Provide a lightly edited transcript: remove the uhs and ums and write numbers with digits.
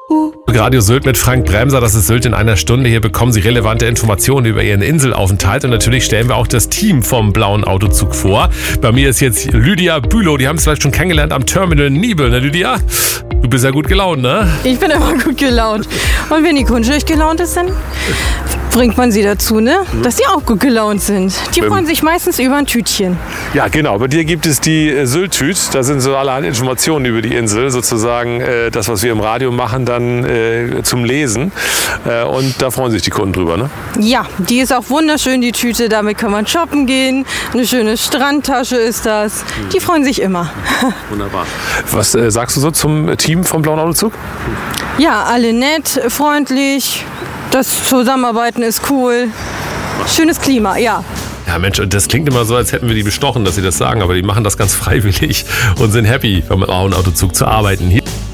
Radio Sylt mit Frank Bremser, das ist Sylt in einer Stunde. Hier bekommen Sie relevante Informationen über Ihren Inselaufenthalt und natürlich stellen wir auch das Team vom blauen Autozug vor. Bei mir ist jetzt Lydia Bülow, die haben es vielleicht schon kennengelernt am Terminal Nibel, ne Lydia? Du bist ja gut gelaunt, ne? Ich bin immer gut gelaunt. Und wenn die Kunden schlecht gelaunt ist, dann bringt man sie dazu, ne? Dass sie auch gut gelaunt sind. Die freuen sich meistens über ein Tütchen. Ja, genau. Bei dir gibt es die Sylt-Tüt. Da sind so allerhand Informationen über die Insel. Sozusagen das, was wir im Radio machen, dann zum Lesen. Und da freuen sich die Kunden drüber, ne? Ja, die ist auch wunderschön, die Tüte. Damit kann man shoppen gehen. Eine schöne Strandtasche ist das. Die freuen sich immer. Wunderbar. Was sagst du so zum Team vom blauen Autozug? Ja, alle nett, freundlich. Das Zusammenarbeiten ist cool. Schönes Klima, ja. Ja, Mensch, und das klingt immer so, als hätten wir die bestochen, dass sie das sagen. Aber die machen das ganz freiwillig und sind happy, beim blauen Autozug zu arbeiten. Hier